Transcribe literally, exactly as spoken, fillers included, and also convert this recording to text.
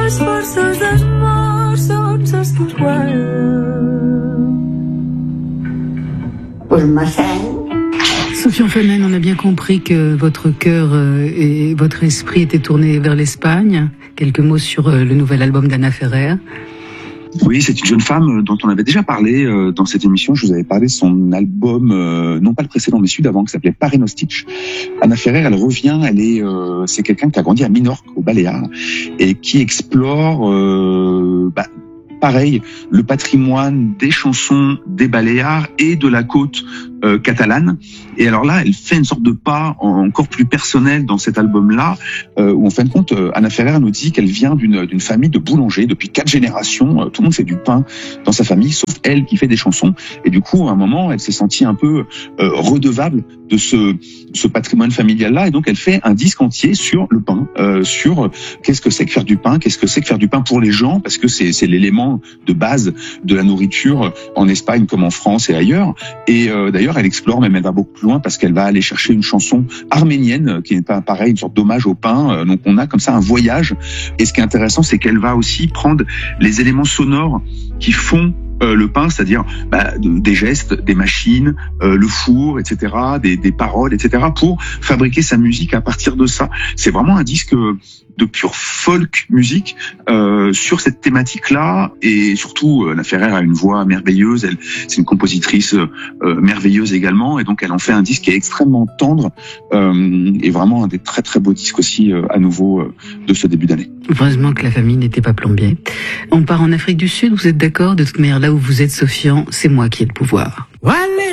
Sofiane Fanen, on a bien compris que votre cœur et votre esprit étaient tournés vers l'Espagne. Quelques mots sur le nouvel album d'Anna Ferrer. Oui, c'est une jeune femme dont on avait déjà parlé dans cette émission. Je vous avais parlé de son album, non pas le précédent, mais celui d'avant, qui s'appelait Pare Nostitch. Anna Ferrer, elle revient, elle est, euh, c'est quelqu'un qui a grandi à Minorque, aux Baléares, et qui explore, euh, bah, pareil, le patrimoine des chansons des Baléares et de la côte euh, catalane. Et alors là, elle fait une sorte de pas encore plus personnel dans cet album-là, euh, où en fin de compte, euh, Anna Ferrer nous dit qu'elle vient d'une d'une famille de boulangers depuis quatre générations. Euh, tout le monde fait du pain dans sa famille, sauf elle qui fait des chansons. Et du coup, à un moment, elle s'est sentie un peu euh, redevable de ce ce patrimoine familial-là, et donc elle fait un disque entier sur le pain, euh, sur euh, qu'est-ce que c'est que faire du pain, qu'est-ce que c'est que faire du pain pour les gens, parce que c'est c'est l'élément de base de la nourriture en Espagne comme en France et ailleurs. Et euh, d'ailleurs, elle explore, même elle va beaucoup plus loin, parce qu'elle va aller chercher une chanson arménienne qui est pas pareil, une sorte d'hommage au pain. Donc on a comme ça un voyage. Et ce qui est intéressant, c'est qu'elle va aussi prendre les éléments sonores qui font Euh, le pain, c'est-à-dire bah, de, des gestes, des machines, euh, le four, et cetera, des, des paroles, et cetera, pour fabriquer sa musique à partir de ça. C'est vraiment un disque de pure folk musique euh, sur cette thématique-là, et surtout, euh, la Ferrer a une voix merveilleuse. Elle, c'est une compositrice euh, merveilleuse également, et donc elle en fait un disque qui est extrêmement tendre euh, et vraiment un des très très beaux disques aussi euh, à nouveau euh, de ce début d'année. Heureusement que la famille n'était pas plombier. On part en Afrique du Sud, vous êtes d'accord? De toute manière, là où vous êtes, Sofiane, c'est moi qui ai le pouvoir.